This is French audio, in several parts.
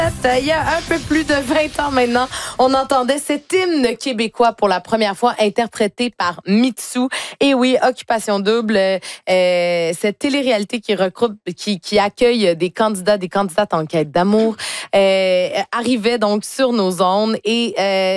Il y a un peu plus de 20 ans maintenant, on entendait cet hymne québécois pour la première fois interprété par Mitsou. Et oui, Occupation Double, cette télé-réalité qui regroupe, qui accueille des candidats, des candidates en quête d'amour, arrivait donc sur nos ondes. Et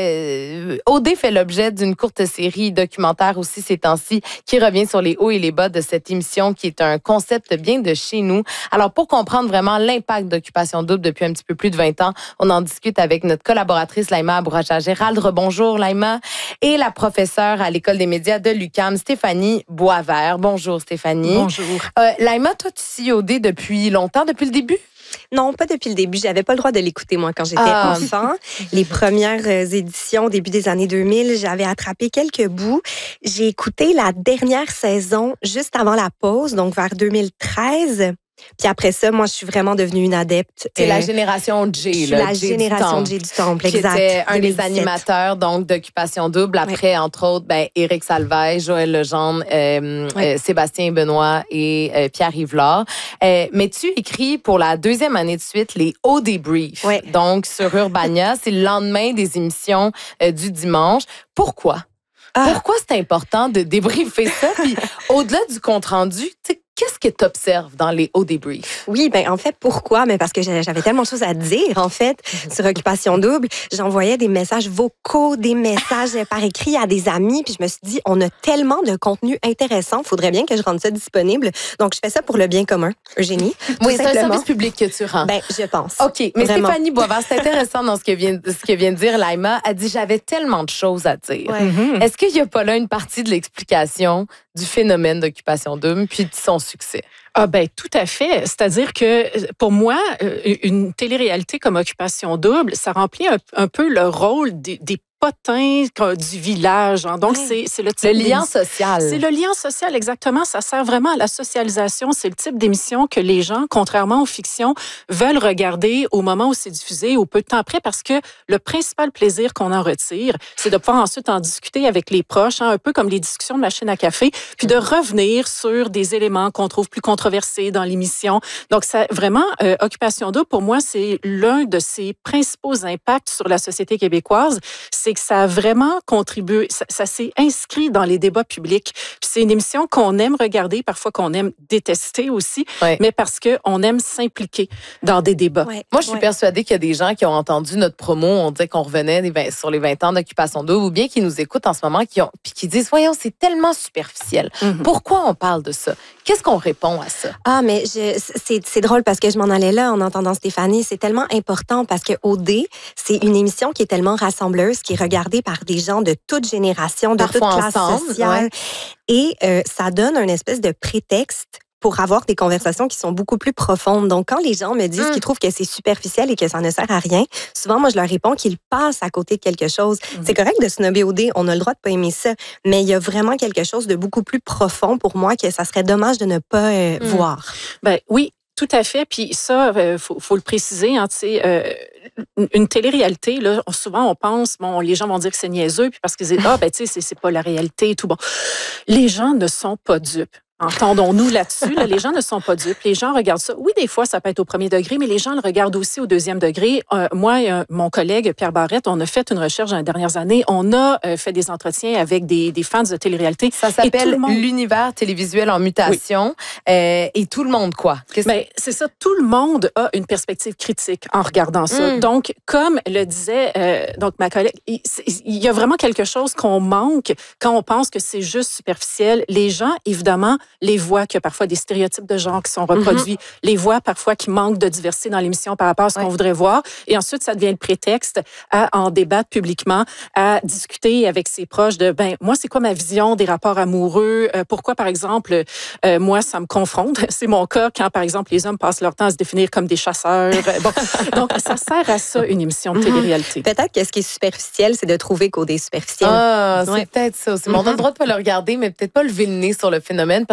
OD fait l'objet d'une courte série documentaire aussi ces temps-ci qui revient sur les hauts et les bas de cette émission qui est un concept bien de chez nous. Alors, pour comprendre vraiment l'impact d'Occupation Double depuis un petit peu plus de 20 ans, on en discute avec notre collaboratrice Laïma Abouraja-Gérald. Rebonjour Laïma. Et la professeure à l'École des médias de l'UQAM, Stéphanie Boisvert. Bonjour Stéphanie. Bonjour. Laïma, toi tu suis OD depuis longtemps, depuis le début? Non, pas depuis le début. J'avais pas le droit de l'écouter, moi, quand j'étais enfant. Les premières éditions, début des années 2000, j'avais attrapé quelques bouts. J'ai écouté la dernière saison juste avant la pause, donc vers 2013. Puis après ça, moi, je suis vraiment devenue une adepte. C'est la génération J, je suis la génération J du Temple, exact. Qui était un 2017. des animateurs donc d'Occupation Double. Après, entre autres, Éric Salvaille, Joël Legendre, Sébastien Benoît et Pierre Yvelard. Mais tu écris pour la deuxième année de suite les hauts débriefs. Donc, sur Urbania, c'est le lendemain des émissions du dimanche. Pourquoi? Pourquoi c'est important de débriefer ça? Puis, au-delà du compte-rendu, tu sais, qu'est-ce que tu observes dans les hauts débriefs? Oui, en fait, pourquoi? Mais parce que j'avais tellement de choses à dire, en fait, sur Occupation Double. J'envoyais des messages vocaux, des messages par écrit à des amis, puis je me suis dit, on a tellement de contenu intéressant, faudrait bien que je rende ça disponible. Donc, je fais ça pour le bien commun, Eugénie. Oui, c'est un service public que tu rends. Je pense. OK, mais vraiment. Stéphanie Boisvert, c'est intéressant dans ce que vient de dire Laïma. Elle dit, j'avais tellement de choses à dire. Est-ce qu'il n'y a pas là une partie de l'explication du phénomène d'Occupation Double puis de son succès? Tout à fait. C'est-à-dire que pour moi, une télé-réalité comme Occupation Double, ça remplit un peu le rôle des potins du village. Donc, c'est le lien social. C'est le lien social, exactement. Ça sert vraiment à la socialisation. C'est le type d'émission que les gens, contrairement aux fictions, veulent regarder au moment où c'est diffusé ou peu de temps après, parce que le principal plaisir qu'on en retire, c'est de pouvoir ensuite en discuter avec les proches, un peu comme les discussions de machine à café, puis de revenir sur des éléments qu'on trouve plus controversés dans l'émission. Donc, ça, vraiment, Occupation Double, pour moi, c'est l'un de ses principaux impacts sur la société québécoise. C'est que ça a vraiment contribué, ça s'est inscrit dans les débats publics. Puis c'est une émission qu'on aime regarder, parfois qu'on aime détester aussi, mais parce qu'on aime s'impliquer dans des débats. Moi, je suis persuadée qu'il y a des gens qui ont entendu notre promo, on disait qu'on revenait sur les 20 ans d'Occupation Double, ou bien qui nous écoutent en ce moment, puis qui disent, voyons, c'est tellement superficiel. Pourquoi on parle de ça? Qu'est-ce qu'on répond à ça? Mais c'est drôle parce que je m'en allais là en entendant Stéphanie. C'est tellement important parce que OD, c'est une émission qui est tellement rassembleuse, qui est regardée par des gens de toute génération, de toute classe sociale. Et ça donne un espèce de prétexte pour avoir des conversations qui sont beaucoup plus profondes. Donc, quand les gens me disent qu'ils trouvent que c'est superficiel et que ça ne sert à rien, souvent, moi, je leur réponds qu'ils passent à côté de quelque chose. C'est correct de snobber OD, on a le droit de pas aimer ça, mais il y a vraiment quelque chose de beaucoup plus profond pour moi que ça serait dommage de ne pas voir. Oui, tout à fait. Puis ça, faut le préciser, hein, tu sais, une télé-réalité, là, souvent on pense, les gens vont dire que c'est niaiseux, puis parce qu'ils disent, tu sais, c'est pas la réalité et tout. Bon, les gens ne sont pas dupes. Entendons-nous là-dessus. Les gens ne sont pas dupes. Les gens regardent ça. Oui, des fois, ça peut être au premier degré, mais les gens le regardent aussi au deuxième degré. Moi et mon collègue Pierre Barrette, on a fait une recherche dans les dernières années. On a fait des entretiens avec des fans de télé-réalité. Ça s'appelle l'univers télévisuel en mutation. Et tout le monde, quoi? C'est ça. Tout le monde a une perspective critique en regardant ça. Donc, comme le disait donc ma collègue, il y a vraiment quelque chose qu'on manque quand on pense que c'est juste superficiel. Les gens, évidemment, les voient qu'il y a parfois des stéréotypes de genre qui sont reproduits, les voient parfois qui manquent de diversité dans l'émission par rapport à ce qu'on voudrait voir. Et ensuite, ça devient le prétexte à en débattre publiquement, à discuter avec ses proches de, moi, c'est quoi ma vision des rapports amoureux? Pourquoi, par exemple, moi, ça me confronte? C'est mon cas quand, par exemple, les hommes passent leur temps à se définir comme des chasseurs. Donc, ça sert à ça, une émission de télé-réalité. Peut-être que ce qui est superficiel, c'est de trouver qu'OD est superficiel. C'est peut-être ça aussi. On a le droit de pas le regarder, mais peut-être pas lever le nez sur le phénomène,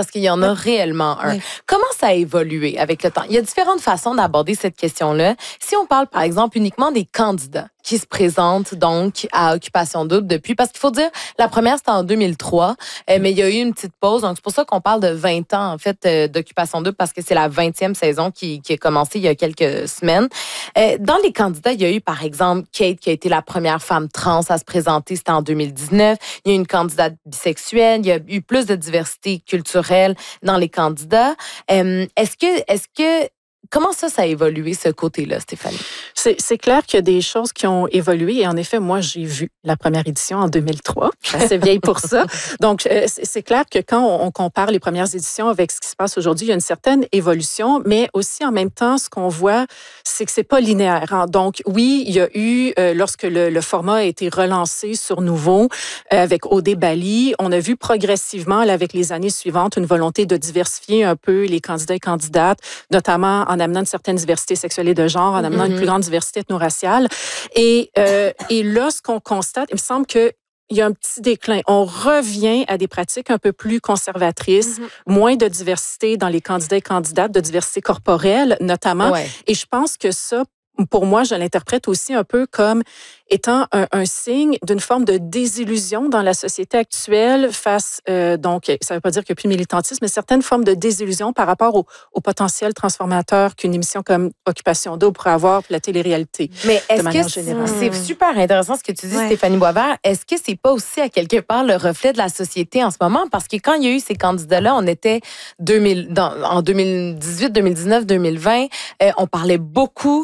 parce qu'il y en a réellement un. Oui. Comment ça a évolué avec le temps? Il y a différentes façons d'aborder cette question-là. Si on parle, par exemple, uniquement des candidats qui se présentent donc à Occupation Double depuis, parce qu'il faut dire, la première, c'était en 2003, mais il y a eu une petite pause. Donc, c'est pour ça qu'on parle de 20 ans, en fait, d'Occupation Double, parce que c'est la 20e saison qui a commencé il y a quelques semaines. Dans les candidats, il y a eu, par exemple, Kate, qui a été la première femme trans à se présenter, c'était en 2019. Il y a eu une candidate bisexuelle. Il y a eu plus de diversité culturelle dans les candidats. Est-ce que comment ça a évolué, ce côté-là, Stéphanie? C'est clair qu'il y a des choses qui ont évolué. Et en effet, moi, j'ai vu la première édition en 2003. Je suis assez vieille pour ça. Donc, c'est clair que quand on compare les premières éditions avec ce qui se passe aujourd'hui, il y a une certaine évolution. Mais aussi, en même temps, ce qu'on voit, c'est que c'est pas linéaire. Hein. Donc, oui, il y a eu, lorsque le format a été relancé sur nouveau, avec OD Bali, on a vu progressivement, là, avec les années suivantes, une volonté de diversifier un peu les candidats et candidates, notamment en amenant une certaine diversité sexuelle et de genre, en amenant une plus grande diversité ethno-raciale. Et là, ce qu'on constate, il me semble qu'il y a un petit déclin. On revient à des pratiques un peu plus conservatrices, moins de diversité dans les candidats et candidates, de diversité corporelle notamment. Ouais. Et je pense que ça, pour moi, je l'interprète aussi un peu comme étant un signe d'une forme de désillusion dans la société actuelle face, donc, ça ne veut pas dire qu'il n'y a plus de militantisme, mais certaines formes de désillusion par rapport au potentiel transformateur qu'une émission comme Occupation Double pourrait avoir pour la télé-réalité. Mais est-ce que c'est super intéressant ce que tu dis, Stéphanie Boisvert. Est-ce que c'est pas aussi à quelque part le reflet de la société en ce moment? Parce que quand il y a eu ces candidats-là, on était en 2018, 2019, 2020, on parlait beaucoup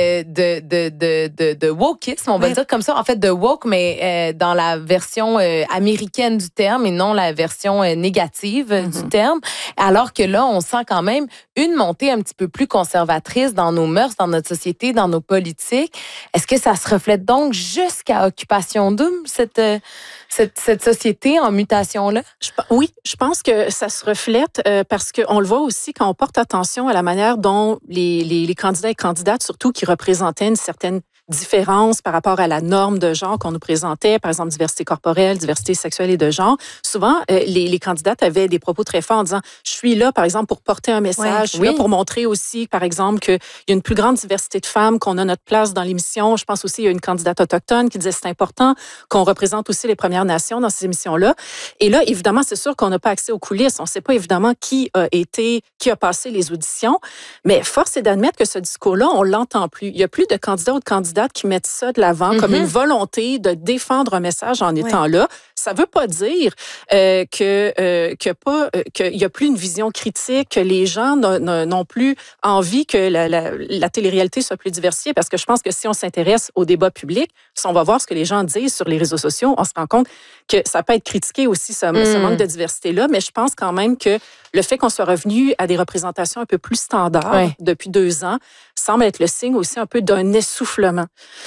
de wokisme, on va dire comme ça, en fait, de woke, mais dans la version américaine du terme et non la version négative du terme. Alors que là, on sent quand même une montée un petit peu plus conservatrice dans nos mœurs, dans notre société, dans nos politiques. Est-ce que ça se reflète donc jusqu'à Occupation Double, cette société en mutation-là? Oui, je pense que ça se reflète parce qu'on le voit aussi quand on porte attention à la manière dont les candidats et candidates, surtout qui représentaient une certaine différence par rapport à la norme de genre qu'on nous présentait, par exemple diversité corporelle, diversité sexuelle et de genre. Souvent, les candidates avaient des propos très forts en disant « je suis là, par exemple, pour porter un message, je suis là pour montrer aussi, par exemple, qu'il y a une plus grande diversité de femmes, qu'on a notre place dans l'émission. » Je pense aussi qu'il y a une candidate autochtone qui disait « c'est important qu'on représente aussi les Premières Nations dans ces émissions-là. » Et là, évidemment, c'est sûr qu'on n'a pas accès aux coulisses. On ne sait pas évidemment qui a passé les auditions, mais force est d'admettre que ce discours-là, on ne l'entend plus. Il n'y a plus de candidats ou de candidates qui mettent ça de l'avant comme une volonté de défendre un message en étant là. Ça ne veut pas dire qu'il n'y a plus une vision critique, que les gens n'ont plus envie que la télé-réalité soit plus diversifiée, parce que je pense que si on s'intéresse au débat public, si on va voir ce que les gens disent sur les réseaux sociaux, on se rend compte que ça peut être critiqué aussi, ce manque de diversité-là, mais je pense quand même que le fait qu'on soit revenu à des représentations un peu plus standards depuis 2 ans semble être le signe aussi un peu d'un essoufflement.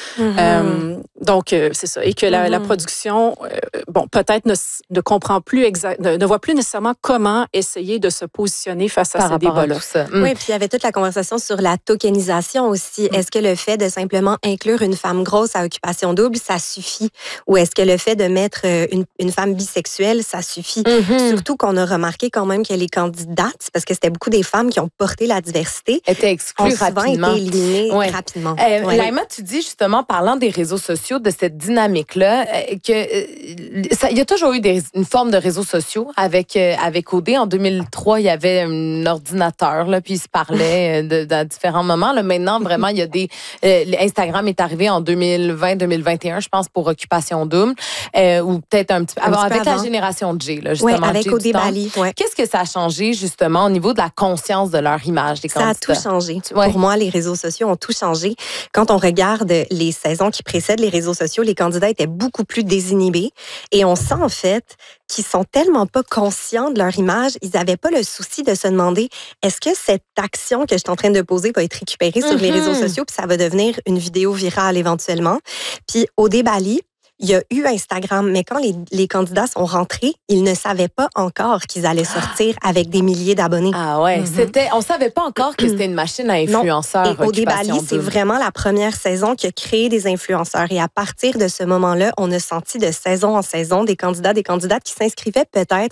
Donc, c'est ça. Et que la production, peut-être ne comprend plus ne voit plus nécessairement comment essayer de se positionner face à ces débats-là. Oui, puis il y avait toute la conversation sur la tokenisation aussi. Est-ce que le fait de simplement inclure une femme grosse à Occupation Double, ça suffit? Ou est-ce que le fait de mettre une femme bisexuelle, ça suffit? Surtout qu'on a remarqué quand même que les candidates, parce que c'était beaucoup des femmes qui ont porté la diversité, étaient exclues rapidement. Été éliminées rapidement. Laïma, tu dis justement, parlant des réseaux sociaux, de cette dynamique-là, il y a toujours eu une forme de réseaux sociaux avec OD. En 2003, il y avait un ordinateur, là, puis ils se parlaient à différents moments. Là, maintenant, vraiment, il y a Instagram est arrivé en 2020-2021, je pense, pour Occupation Double, ou peut-être un petit peu avant, avec la génération J, là, justement. Oui, avec OD Bali. Qu'est-ce que ça a changé, justement, au niveau de la conscience de leur image des candidats? Ça a tout changé. Pour moi, les réseaux sociaux ont tout changé. Quand on regarde les saisons qui précèdent les réseaux sociaux, les candidats étaient beaucoup plus désinhibés. Et on sent, en fait, qu'ils sont tellement pas conscients de leur image, ils n'avaient pas le souci de se demander est-ce que cette action que je suis en train de poser va être récupérée sur les réseaux sociaux, puis ça va devenir une vidéo virale éventuellement. Puis OD Bali, il y a eu Instagram, mais quand les candidats sont rentrés, ils ne savaient pas encore qu'ils allaient sortir avec des milliers d'abonnés. Ah ouais, on savait pas encore que c'était une machine à influenceurs. Non. Et OD Bali, c'est vraiment la première saison qui a créé des influenceurs. Et à partir de ce moment-là, on a senti de saison en saison des candidats, des candidates qui s'inscrivaient peut-être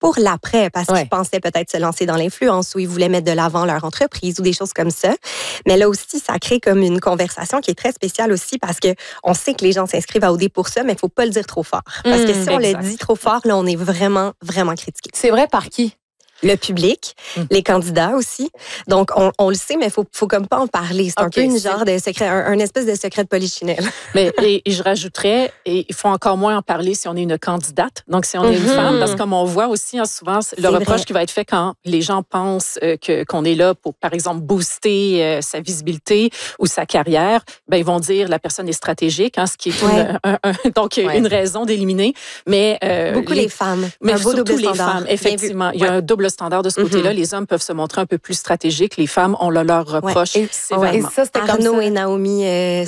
pour l'après, parce qu'ils pensaient peut-être se lancer dans l'influence ou ils voulaient mettre de l'avant leur entreprise ou des choses comme ça. Mais là aussi, ça crée comme une conversation qui est très spéciale aussi parce que on sait que les gens s'inscrivent à OD pour ça, mais il faut pas le dire trop fort. Parce que si on le dit trop fort, là, on est vraiment, vraiment critiqué. C'est vrai par qui? Le public, les candidats aussi. Donc, on le sait, mais faut comme pas en parler. C'est un peu une genre de secret, un espèce de secret de polichinelle. Mais et je rajouterais, et il faut encore moins en parler si on est une candidate. Donc, si on est une femme, parce que comme on voit aussi souvent, le reproche qui va être fait quand les gens pensent qu'on est là pour, par exemple, booster sa visibilité ou sa carrière, ben ils vont dire la personne est stratégique, ce qui est une raison d'éliminer. Mais beaucoup les femmes. Mais un beau surtout double les standard. femmes, effectivement. Il y a un double standard de ce côté-là. Les hommes peuvent se montrer un peu plus stratégiques. Les femmes, on leur reproche. Et ça, c'était Arnaud et Naomi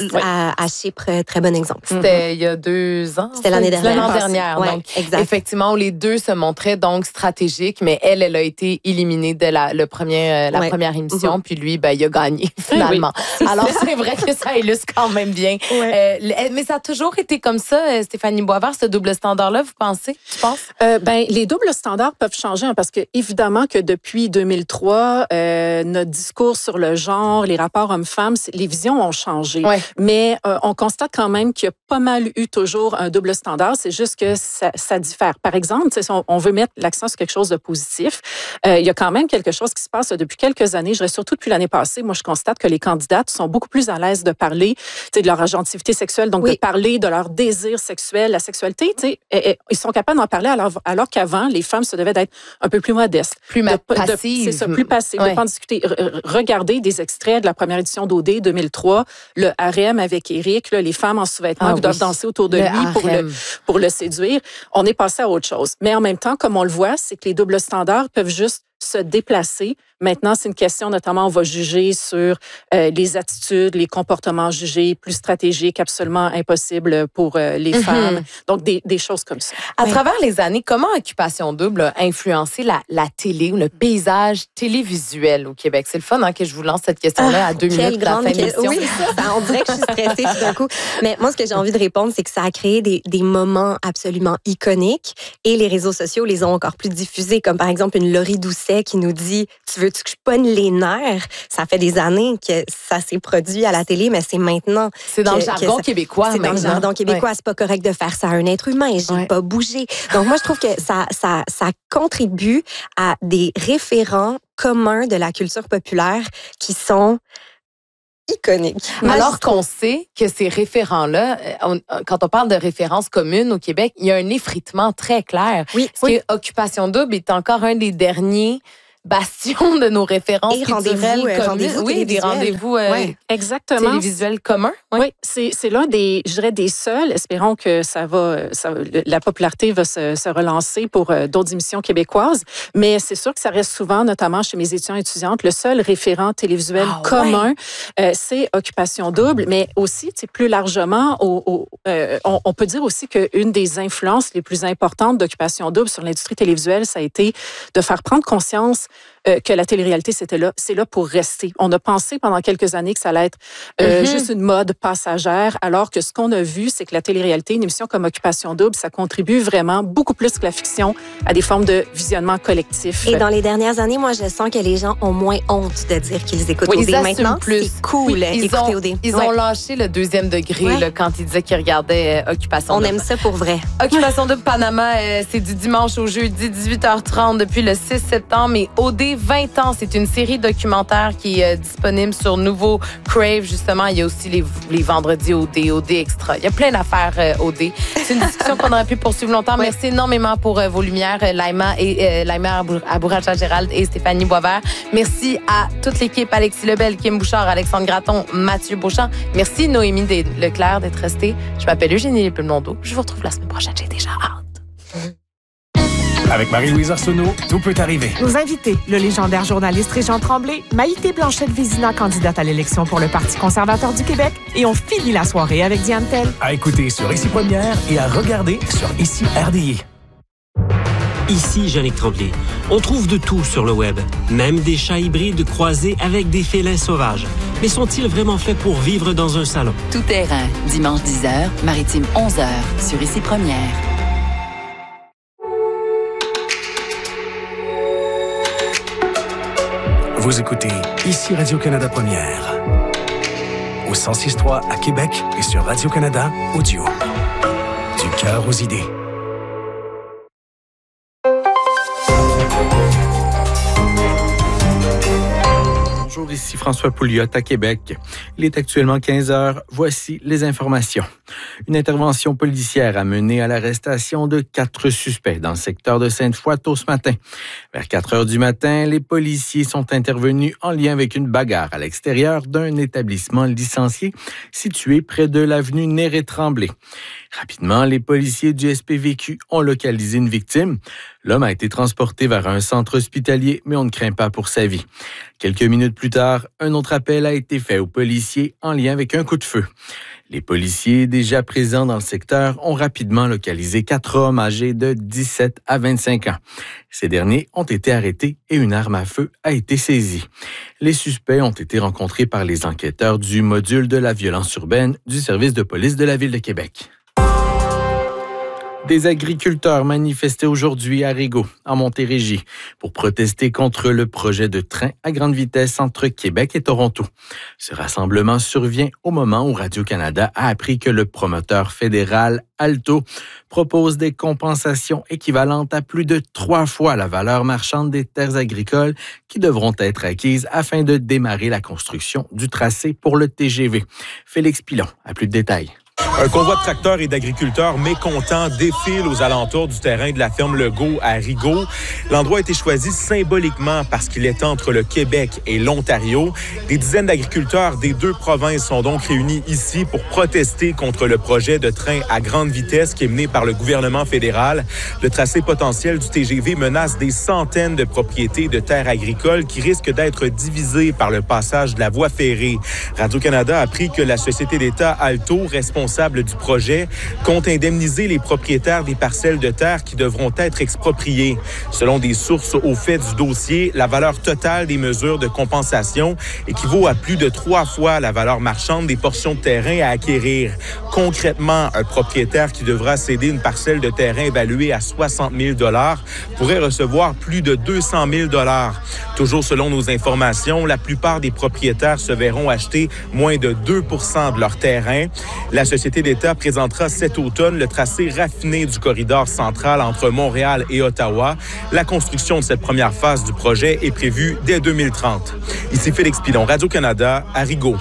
à Chypre, très bon exemple. C'était il y a 2 ans. C'était l'année dernière. Donc, effectivement, les deux se montraient donc stratégiques, mais elle a été éliminée de la première émission, puis lui, il a gagné finalement. Alors, c'est vrai que ça illustre quand même bien. Mais ça a toujours été comme ça, Stéphanie Boisvert, ce double standard-là, vous pensez? Tu penses? Les doubles standards peuvent changer, parce que évidemment que depuis 2003, notre discours sur le genre, les rapports hommes-femmes, les visions ont changé. Mais on constate quand même qu'il y a pas mal eu toujours un double standard. C'est juste que ça diffère. Par exemple, si on veut mettre l'accent sur quelque chose de positif, il y a quand même quelque chose qui se passe depuis quelques années. Je dirais surtout depuis l'année passée. Moi, je constate que les candidates sont beaucoup plus à l'aise de parler de leur agentivité sexuelle, donc de parler de leur désir sexuel, la sexualité. Ils sont capables d'en parler alors qu'avant, les femmes se devaient d'être un peu plus modestes. Plus passives. C'est ça, plus passives. De pas en discuter. Regardez des extraits de la première édition d'OD 2003, le harem avec Éric, les femmes en sous-vêtements qui doivent danser autour de lui pour le séduire. On est passé à autre chose. Mais en même temps, comme on le voit, c'est que les doubles standards peuvent juste se déplacer. Maintenant, c'est une question, notamment, on va juger sur les attitudes, les comportements jugés plus stratégiques, absolument impossibles pour les femmes. Donc, des choses comme ça. À travers les années, comment Occupation Double a influencé la télé ou le paysage télévisuel au Québec? C'est le fun que je vous lance cette question-là à 2 minutes de la fin de l'émission. Oui, ça, on dirait que je suis stressée tout d'un coup. Mais moi, ce que j'ai envie de répondre, c'est que ça a créé des moments absolument iconiques et les réseaux sociaux les ont encore plus diffusés, comme par exemple une Laurie Doucet qui nous dit « Tu veux-tu que je pogne les nerfs? » Ça fait des années que ça s'est produit à la télé, mais c'est maintenant. C'est dans le jargon québécois. C'est dans le jargon québécois. C'est pas correct de faire ça à un être humain. J'ai pas bougé. Donc, moi, je trouve que ça contribue à des référents communs de la culture populaire qui sont iconique. Alors qu'on sait que ces référents-là, quand on parle de références communes au Québec, il y a un effritement très clair. Parce que Occupation Double est encore un des derniers bastions de nos références culturelles communes. Des rendez-vous télévisuels communs. Oui, c'est l'un des, je dirais, des seuls. Espérons que la popularité va se relancer pour d'autres émissions québécoises. Mais c'est sûr que ça reste souvent, notamment chez mes étudiants et étudiantes, le seul référent télévisuel commun, c'est Occupation Double. Mais aussi, plus largement, on peut dire aussi qu'une des influences les plus importantes d'Occupation Double sur l'industrie télévisuelle, ça a été de faire prendre conscience que la télé-réalité, c'est là pour rester. On a pensé pendant quelques années que ça allait être juste une mode passagère, alors que ce qu'on a vu, c'est que la télé-réalité, une émission comme Occupation Double, ça contribue vraiment beaucoup plus que la fiction à des formes de visionnement collectif. Et dans les dernières années, moi, je sens que les gens ont moins honte de dire qu'ils écoutent OD. Maintenant, c'est cool d'écouter OD. Ils ont lâché le deuxième degré quand ils disaient qu'ils regardaient Occupation Double. On aime ça pour vrai. Occupation Double Panama, c'est du dimanche au jeudi, 18h30 depuis le 6 septembre. Et OD 20 ans, c'est une série documentaire qui est disponible sur Nouveau Crave, justement. Il y a aussi les vendredis OD Extra. Il y a plein d'affaires OD. C'est une discussion qu'on aurait pu poursuivre longtemps. Merci énormément pour vos lumières, Laïma Abouracha-Gérald et Stéphanie Boisvert. Merci à toute l'équipe, Alexis Lebel, Kim Bouchard, Alexandre Gratton, Mathieu Beauchamp. Merci Noémie Leclerc d'être restée. Je m'appelle Eugénie Lépine-Blondeau. Je vous retrouve la semaine prochaine. J'ai déjà hâte. Avec Marie-Louise Arsenault, tout peut arriver. Nos invités, le légendaire journaliste Régent Tremblay, Maïté Blanchette-Vézina, candidate à l'élection pour le Parti conservateur du Québec, et on finit la soirée avec Diane Tell. À écouter sur Ici Première et à regarder sur Ici RDI. Ici Jannick Tremblay. On trouve de tout sur le web, même des chats hybrides croisés avec des félins sauvages. Mais sont-ils vraiment faits pour vivre dans un salon? Tout terrain, dimanche 10h, maritime 11h, sur Ici Première. Vous écoutez ici Radio-Canada Première. Au 106.3 à Québec et sur Radio-Canada Audio. Du cœur aux idées. Bonjour, ici François Pouliot à Québec. Il est actuellement 15 heures. Voici les informations. Une intervention policière a mené à l'arrestation de 4 suspects dans le secteur de Sainte-Foy tôt ce matin. Vers 4 heures du matin, les policiers sont intervenus en lien avec une bagarre à l'extérieur d'un établissement licencié situé près de l'avenue Néré-Tremblay. Rapidement, les policiers du SPVQ ont localisé une victime. L'homme a été transporté vers un centre hospitalier, mais on ne craint pas pour sa vie. Quelques minutes plus tard, un autre appel a été fait aux policiers en lien avec un coup de feu. Les policiers déjà présents dans le secteur ont rapidement localisé 4 hommes âgés de 17 à 25 ans. Ces derniers ont été arrêtés et une arme à feu a été saisie. Les suspects ont été rencontrés par les enquêteurs du module de la violence urbaine du service de police de la Ville de Québec. Des agriculteurs manifestaient aujourd'hui à Rigaud, en Montérégie, pour protester contre le projet de train à grande vitesse entre Québec et Toronto. Ce rassemblement survient au moment où Radio-Canada a appris que le promoteur fédéral Alto propose des compensations équivalentes à plus de 3 fois la valeur marchande des terres agricoles qui devront être acquises afin de démarrer la construction du tracé pour le TGV. Félix Pilon a plus de détails. Un convoi de tracteurs et d'agriculteurs mécontents défile aux alentours du terrain de la ferme Legault à Rigaud. L'endroit a été choisi symboliquement parce qu'il est entre le Québec et l'Ontario. Des dizaines d'agriculteurs des 2 provinces sont donc réunis ici pour protester contre le projet de train à grande vitesse qui est mené par le gouvernement fédéral. Le tracé potentiel du TGV menace des centaines de propriétés de terres agricoles qui risquent d'être divisées par le passage de la voie ferrée. Radio-Canada a appris que la société d'État Alto, responsable du projet, compte indemniser les propriétaires des parcelles de terre qui devront être expropriées. Selon des sources au fait du dossier, la valeur totale des mesures de compensation équivaut à plus de 3 fois la valeur marchande des portions de terrain à acquérir. Concrètement, un propriétaire qui devra céder une parcelle de terrain évaluée à 60 000 $ pourrait recevoir plus de 200 000 $. Toujours selon nos informations, la plupart des propriétaires se verront acheter moins de 2 % de leur terrain. La société d'État présentera cet automne le tracé raffiné du corridor central entre Montréal et Ottawa. La construction de cette première phase du projet est prévue dès 2030. Ici Félix Pilon, Radio-Canada, à Rigaud.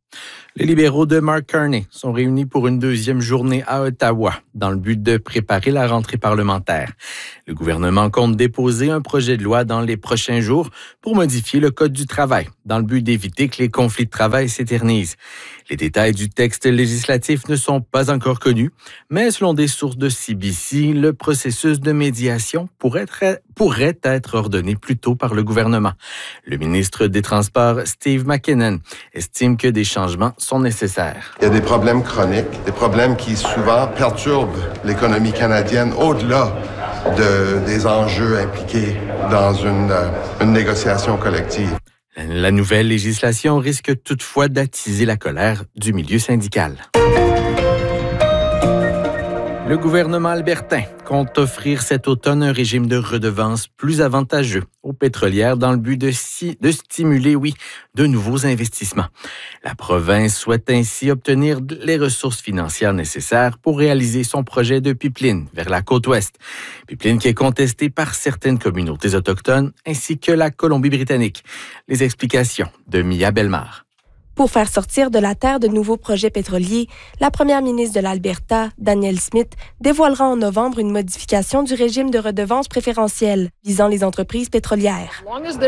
Les libéraux de Mark Carney sont réunis pour une 2e journée à Ottawa dans le but de préparer la rentrée parlementaire. Le gouvernement compte déposer un projet de loi dans les prochains jours pour modifier le Code du travail dans le but d'éviter que les conflits de travail s'éternisent. Les détails du texte législatif ne sont pas encore connus, mais selon des sources de CBC, le processus de médiation pourrait être ordonné plus tôt par le gouvernement. Le ministre des Transports, Steve McKinnon, estime que des changements sont nécessaires. Il y a des problèmes chroniques, des problèmes qui souvent perturbent l'économie canadienne au-delà des enjeux impliqués dans une négociation collective. La nouvelle législation risque toutefois d'attiser la colère du milieu syndical. Le gouvernement albertain compte offrir cet automne un régime de redevance plus avantageux aux pétrolières dans le but de stimuler, de nouveaux investissements. La province souhaite ainsi obtenir les ressources financières nécessaires pour réaliser son projet de pipeline vers la côte ouest. Pipeline qui est contesté par certaines communautés autochtones ainsi que la Colombie-Britannique. Les explications de Mia Bellemare. Pour faire sortir de la terre de nouveaux projets pétroliers, la première ministre de l'Alberta, Danielle Smith, dévoilera en novembre une modification du régime de redevance préférentielle visant les entreprises pétrolières.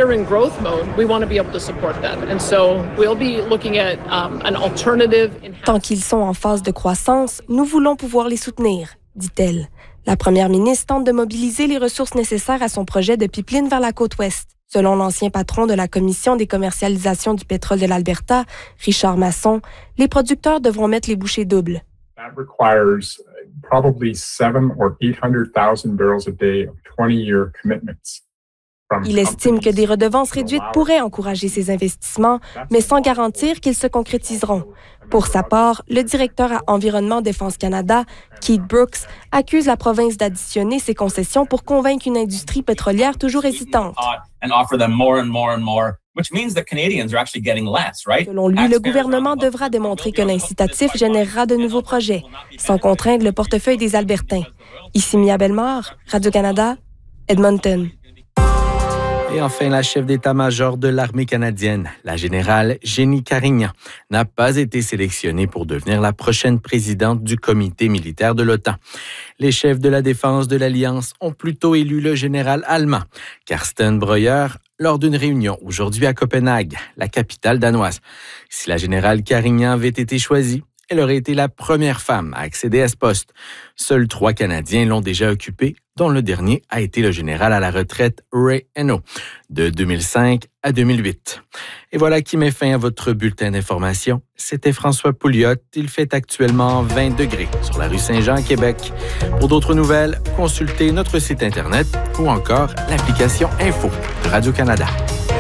Tant qu'ils sont en phase de croissance, nous voulons pouvoir les soutenir, dit-elle. La première ministre tente de mobiliser les ressources nécessaires à son projet de pipeline vers la côte ouest. Selon l'ancien patron de la Commission des commercialisations du pétrole de l'Alberta, Richard Masson, les producteurs devront mettre les bouchées doubles. That requires probably 700,000 or 800,000 barrels a day of 20-year commitments. Il estime que des redevances réduites pourraient encourager ces investissements, mais sans garantir qu'ils se concrétiseront. Pour sa part, le directeur à Environnement Défense Canada, Keith Brooks, accuse la province d'additionner ses concessions pour convaincre une industrie pétrolière toujours hésitante. Selon lui, le gouvernement devra démontrer que l'incitatif générera de nouveaux projets, sans contraindre le portefeuille des Albertains. Ici Mia Bellemare, Radio-Canada, Edmonton. Et enfin, la chef d'état-major de l'armée canadienne, la générale Jenny Carignan, n'a pas été sélectionnée pour devenir la prochaine présidente du comité militaire de l'OTAN. Les chefs de la défense de l'Alliance ont plutôt élu le général allemand, Carsten Breuer, lors d'une réunion aujourd'hui à Copenhague, la capitale danoise. Si la générale Carignan avait été choisie, elle aurait été la première femme à accéder à ce poste. Seuls 3 Canadiens l'ont déjà occupé, dont le dernier a été le général à la retraite Ray Eno, de 2005 à 2008. Et voilà qui met fin à votre bulletin d'information. C'était François Pouliot. Il fait actuellement 20 degrés sur la rue Saint-Jean à Québec. Pour d'autres nouvelles, consultez notre site Internet ou encore l'application Info de Radio-Canada.